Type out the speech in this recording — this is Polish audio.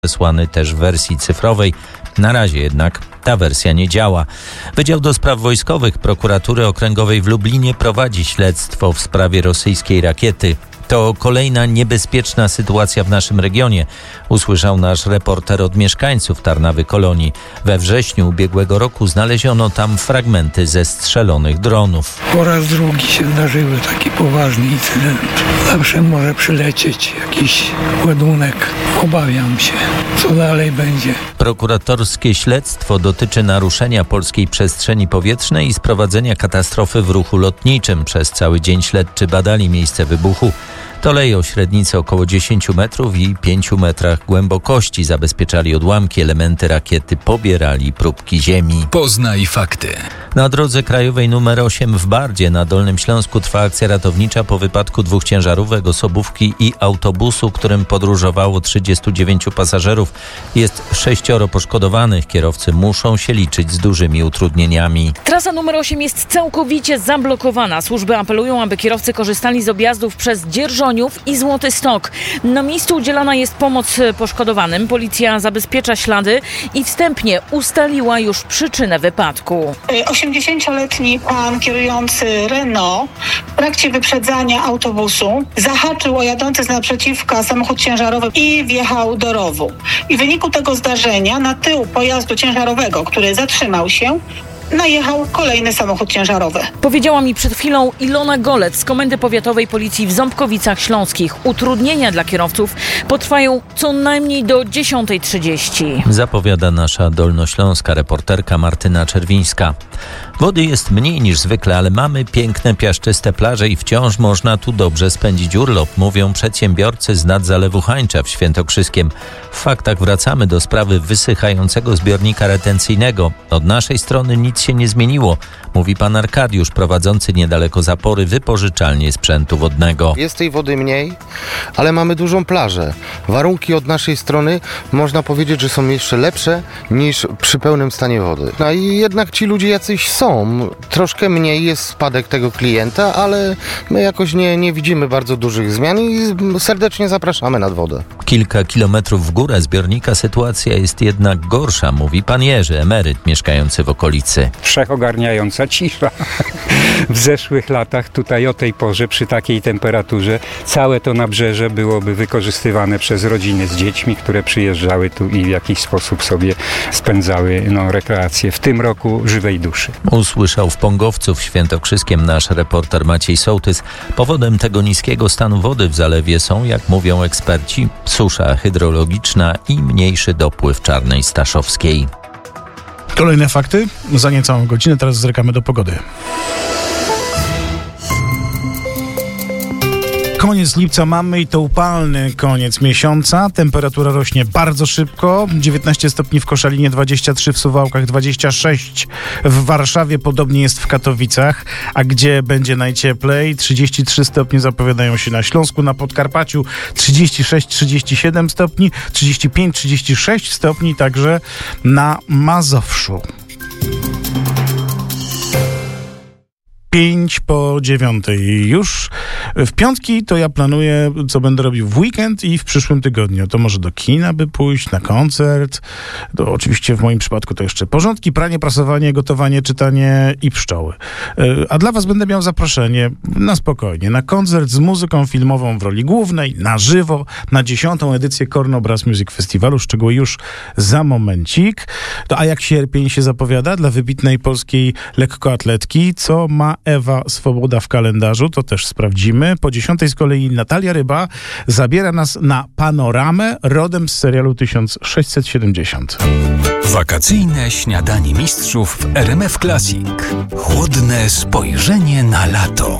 wysłany też w wersji cyfrowej. Na razie jednak ta wersja nie działa. Wydział do Spraw Wojskowych Prokuratury Okręgowej w Lublinie prowadzi śledztwo w sprawie rosyjskiej rakiety. To kolejna niebezpieczna sytuacja w naszym regionie, usłyszał nasz reporter od mieszkańców Tarnawy Kolonii. We wrześniu ubiegłego roku znaleziono tam fragmenty zestrzelonych dronów. Po raz drugi się zdarzyły taki poważny incydent. Zawsze może przylecieć jakiś ładunek. Obawiam się, co dalej będzie. Prokuratorskie śledztwo dotyczy naruszenia polskiej przestrzeni powietrznej i sprowadzenia katastrofy w ruchu lotniczym. Przez cały dzień śledczy badali miejsce wybuchu. To lej o średnicy około 10 metrów i 5 metrach głębokości. Zabezpieczali odłamki, elementy rakiety, pobierali próbki ziemi. Poznaj fakty. Na drodze krajowej nr 8 w Bardzie na Dolnym Śląsku trwa akcja ratownicza po wypadku 2 ciężarówek, osobówki i autobusu, którym podróżowało 39 pasażerów. Jest 6 poszkodowanych. Kierowcy muszą się liczyć z dużymi utrudnieniami. Trasa nr 8 jest całkowicie zablokowana. Służby apelują, aby kierowcy korzystali z objazdów przez Dzierżoniów i Złoty Stok. Na miejscu udzielana jest pomoc poszkodowanym. Policja zabezpiecza ślady i wstępnie ustaliła już przyczynę wypadku. 80-letni pan kierujący Renault w trakcie wyprzedzania autobusu zahaczył o jadący z naprzeciwka samochód ciężarowy i wjechał do rowu. I w wyniku tego zdarzenia na tył pojazdu ciężarowego, który zatrzymał się, najechał kolejny samochód ciężarowy. Powiedziała mi przed chwilą Ilona Golec z Komendy Powiatowej Policji w Ząbkowicach Śląskich. Utrudnienia dla kierowców potrwają co najmniej do 10:30. Zapowiada nasza dolnośląska reporterka Martyna Czerwińska. Wody jest mniej niż zwykle, ale mamy piękne, piaszczyste plaże i wciąż można tu dobrze spędzić urlop, mówią przedsiębiorcy z Nadzalewu Hańcza w Świętokrzyskiem. W faktach wracamy do sprawy wysychającego zbiornika retencyjnego. Od naszej strony nic się nie zmieniło, mówi pan Arkadiusz, prowadzący niedaleko zapory wypożyczalnię sprzętu wodnego. Jest tej wody mniej, ale mamy dużą plażę. Warunki od naszej strony można powiedzieć, że są jeszcze lepsze niż przy pełnym stanie wody. No i jednak ci ludzie jacyś są. Troszkę mniej jest spadek tego klienta, ale my jakoś nie widzimy bardzo dużych zmian i serdecznie zapraszamy nad wodę. Kilka kilometrów w górę zbiornika sytuacja jest jednak gorsza, mówi pan Jerzy, emeryt mieszkający w okolicy. Wszechogarniająca cisza. W zeszłych latach tutaj o tej porze przy takiej temperaturze całe to nabrzeże byłoby wykorzystywane przez rodziny z dziećmi, które przyjeżdżały tu i w jakiś sposób sobie spędzały rekreację. W tym roku żywej duszy. Usłyszał w Pągowcu w Świętokrzyskiem nasz reporter Maciej Sołtys. Powodem tego niskiego stanu wody w zalewie są, jak mówią eksperci, susza hydrologiczna i mniejszy dopływ Czarnej Staszowskiej. Kolejne fakty za niecałą godzinę. Teraz zerkamy do pogody. Koniec lipca mamy i to upalny koniec miesiąca. Temperatura rośnie bardzo szybko. 19 stopni w Koszalinie, 23 w Suwałkach, 26 w Warszawie, podobnie jest w Katowicach. A gdzie będzie najcieplej? 33 stopnie zapowiadają się na Śląsku, na Podkarpaciu 36-37 stopni, 35-36 stopni także na Mazowszu. 8:05 już. W piątki to ja planuję, co będę robił w weekend i w przyszłym tygodniu. To może do kina by pójść, na koncert. To oczywiście w moim przypadku to jeszcze porządki, pranie, prasowanie, gotowanie, czytanie i pszczoły. A dla was będę miał zaproszenie na spokojnie, na koncert z muzyką filmową w roli głównej, na żywo, na 10. edycję Korno Brass Music Festiwalu. Szczegóły już za momencik. A jak sierpień się zapowiada dla wybitnej polskiej lekkoatletki, co ma Ewa Swoboda w kalendarzu, to też sprawdzimy. Po 10 z kolei Natalia Ryba zabiera nas na panoramę rodem z serialu 1670. Wakacyjne śniadanie mistrzów w RMF Classic. Chłodne spojrzenie na lato.